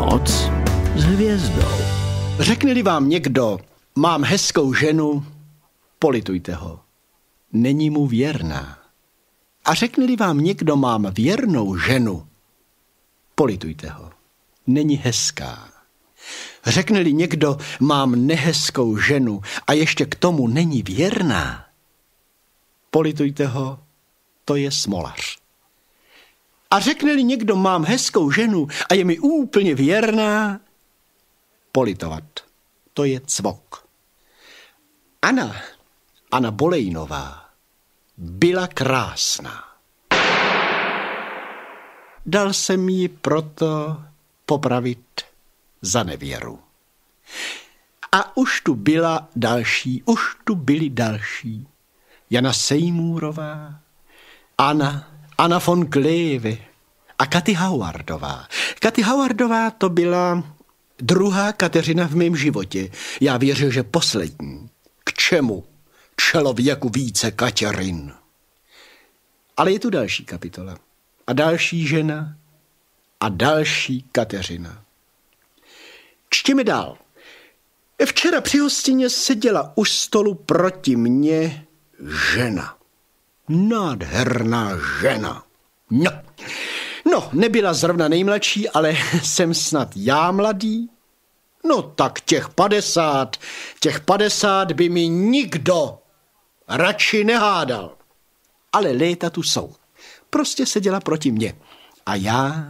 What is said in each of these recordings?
Noc s hvězdou. Řekne-li vám někdo, mám hezkou ženu, politujte ho. Není mu věrná. A řekne-li vám někdo, mám věrnou ženu, politujte ho. Není hezká. Řekne-li někdo, mám nehezkou ženu a ještě k tomu není věrná, politujte ho, to je smolař. A řekne-li někdo, mám hezkou ženu a je mi úplně věrná, politovat, to je cvok. Anna Bolejnová byla krásná. Dal jsem ji proto popravit za nevěru. A už tu byli další. Jana Sejmůrová, Anna von Kleve a Katy Howardová. Katy Howardová to byla druhá Kateřina v mém životě. Já věřil, že poslední. K čemu člověku více Kateřin? Ale je tu další kapitola. A další žena a další Kateřina. Čtěme dál. Včera při hostině seděla u stolu proti mně žena. Nádherná žena. No, nebyla zrovna nejmladší, ale jsem snad já mladý. No tak těch 50 by mi nikdo radši nehádal. Ale léta tu jsou. Prostě seděla proti mně. A já,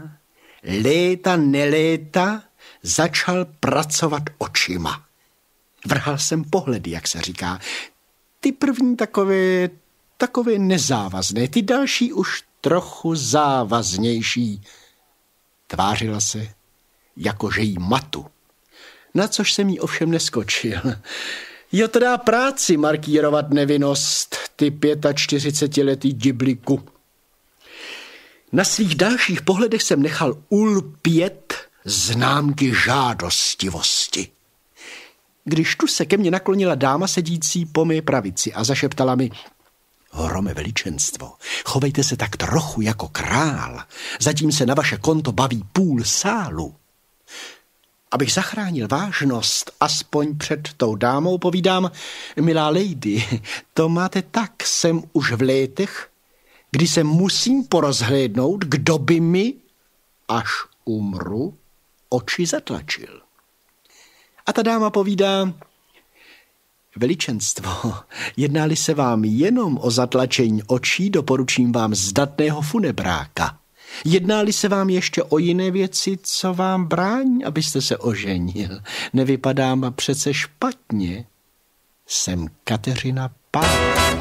léta, začal pracovat očima. Vrhal jsem pohledy, jak se říká. Ty první takové nezávazné, ty další už trochu závaznější. Tvářila se, jako že jí matu. Na což jsem jí ovšem neskočil. Jo, to dá práci markírovat nevinnost, ty 45letý dibliku. Na svých dalších pohledech jsem nechal ulpět známky žádostivosti. Když tu se ke mně naklonila dáma sedící po mé pravici a zašeptala mi: Hrome veličenstvo, chovejte se tak trochu jako král, zatím se na vaše konto baví půl sálu. Abych zachránil vážnost, aspoň před tou dámou povídám: milá lady, to máte tak, jsem už v létech, kdy se musím porozhlédnout, kdo by mi, až umru, oči zatlačil. A ta dáma povídá: veličenstvo, jedná-li se vám jenom o zatlačení očí, doporučím vám zdatného funebráka. Jedná-li se vám ještě o jiné věci, co vám brání, abyste se oženil. Nevypadám přece špatně. Jsem Kateřina Pál.